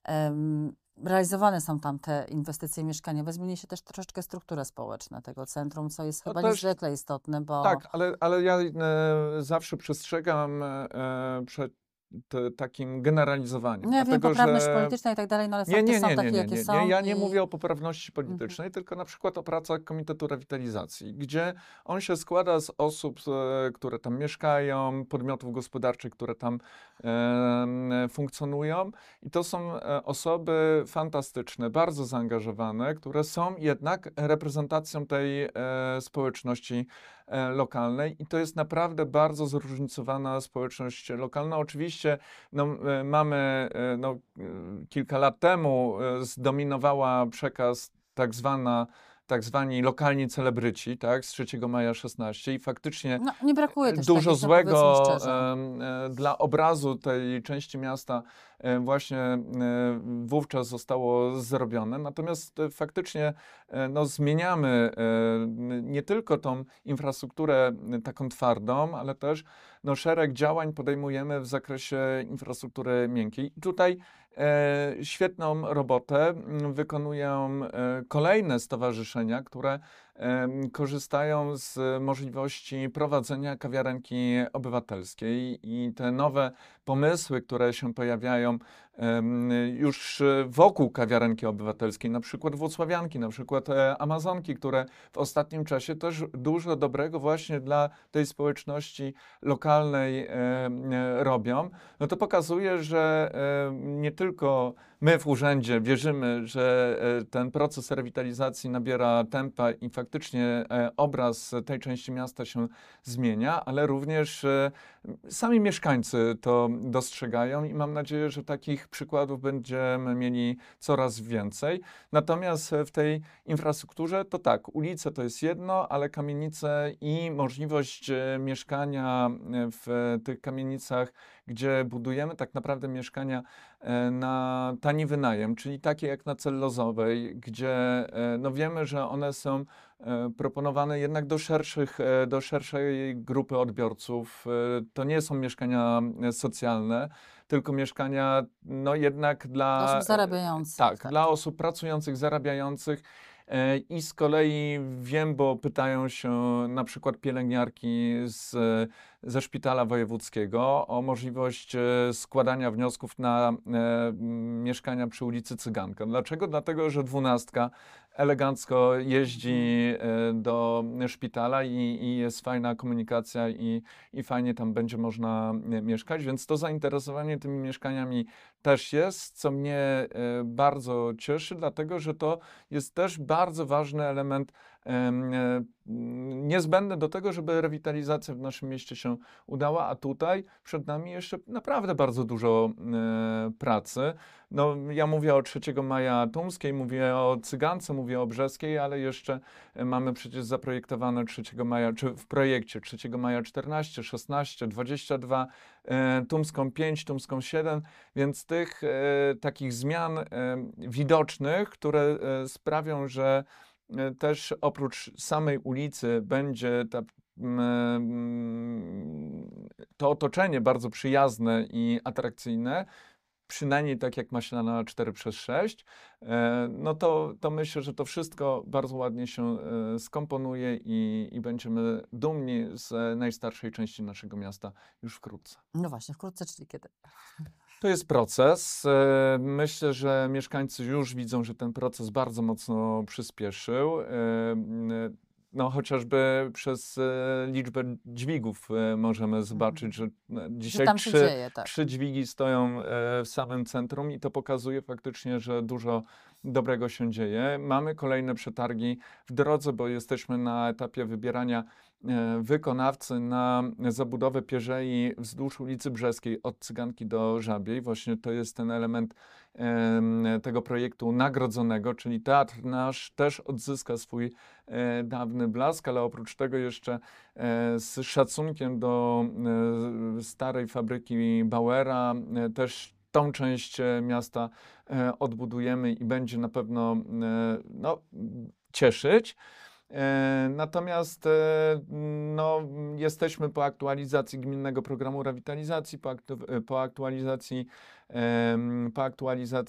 Realizowane są tam te inwestycje mieszkaniowe. Zmieni się też troszeczkę struktura społeczna tego centrum, co jest No chyba też niezwykle istotne, bo tak, ale ja zawsze przestrzegam przed takim generalizowaniem, no ja wiem, dlatego poprawność że polityczna i tak dalej, no ale nie, fakty nie, są nie, nie, takie, nie, jakie nie, nie. są Ja nie i mówię o poprawności mhm. politycznej, tylko na przykład o pracach Komitetu Rewitalizacji, gdzie on się składa z osób, które tam mieszkają, podmiotów gospodarczych, które tam funkcjonują. I to są osoby fantastyczne, bardzo zaangażowane, które są jednak reprezentacją tej społeczności lokalnej. I to jest naprawdę bardzo zróżnicowana społeczność lokalna. Oczywiście no, mamy no, kilka lat temu zdominowała przekaz tak zwani lokalni celebryci, tak, z 3 maja 16 i faktycznie No nie brakuje też dużo takich, no powiedzmy złego szczerze. dla obrazu tej części miasta właśnie wówczas zostało zrobione. Natomiast faktycznie no, zmieniamy nie tylko tą infrastrukturę taką twardą, ale też no, szereg działań podejmujemy w zakresie infrastruktury miękkiej. I tutaj świetną robotę wykonują kolejne stowarzyszenia, które korzystają z możliwości prowadzenia kawiarenki obywatelskiej i te nowe pomysły, które się pojawiają już wokół kawiarenki obywatelskiej, na przykład włocławianki, na przykład Amazonki, które w ostatnim czasie też dużo dobrego właśnie dla tej społeczności lokalnej robią, no to pokazuje, że nie tylko my w urzędzie wierzymy, że ten proces rewitalizacji nabiera tempa i faktycznie obraz tej części miasta się zmienia, ale również sami mieszkańcy to dostrzegają i mam nadzieję, że takich przykładów będziemy mieli coraz więcej. Natomiast w tej infrastrukturze to tak, ulice to jest jedno, ale kamienice i możliwość mieszkania w tych kamienicach, gdzie budujemy tak naprawdę mieszkania na tani wynajem, czyli takie jak na Cellozowej, gdzie no wiemy, że one są proponowane jednak do szerszej grupy odbiorców. To nie są mieszkania socjalne, tylko mieszkania no jednak Dla dla, osób zarabiających, tak, tak. dla osób pracujących, zarabiających. I z kolei wiem, bo pytają się na przykład pielęgniarki ze szpitala wojewódzkiego o możliwość składania wniosków na mieszkania przy ulicy Cyganka. Dlaczego? Dlatego, że 12 elegancko jeździ do szpitala i jest fajna komunikacja i fajnie tam będzie można mieszkać, więc to zainteresowanie tymi mieszkaniami też jest, co mnie bardzo cieszy, dlatego że to jest też bardzo ważny element niezbędny do tego, żeby rewitalizacja w naszym mieście się udała, a tutaj przed nami jeszcze naprawdę bardzo dużo pracy. No, ja mówię o 3 maja Tumskiej, mówię o Cygance, mówię o Brzeskiej, ale jeszcze mamy przecież zaprojektowane 3 maja, czy w projekcie 3 maja 14, 16, 22, Tumską 5, Tumską 7, więc tych takich zmian widocznych, które sprawią, że też oprócz samej ulicy będzie to otoczenie bardzo przyjazne i atrakcyjne, przynajmniej tak jak Maślana 4/6, no to myślę, że to wszystko bardzo ładnie się skomponuje i będziemy dumni z najstarszej części naszego miasta już wkrótce. No właśnie, wkrótce, czyli kiedy? To jest proces. Myślę, że mieszkańcy już widzą, że ten proces bardzo mocno przyspieszył. No, chociażby przez liczbę dźwigów możemy zobaczyć, że Że dzisiaj tam się dzieje, tak. 3 dźwigi stoją w samym centrum i to pokazuje faktycznie, że dużo dobrego się dzieje. Mamy kolejne przetargi w drodze, bo jesteśmy na etapie wybierania wykonawcy na zabudowę pierzei wzdłuż ulicy Brzeskiej od Cyganki do Żabiej. Właśnie to jest ten element tego projektu nagrodzonego, czyli teatr nasz też odzyska swój dawny blask, ale oprócz tego jeszcze z szacunkiem do starej fabryki Bauera też tą część miasta odbudujemy i będzie na pewno no, cieszyć. Natomiast no, jesteśmy po aktualizacji gminnego programu rewitalizacji, po aktualizacji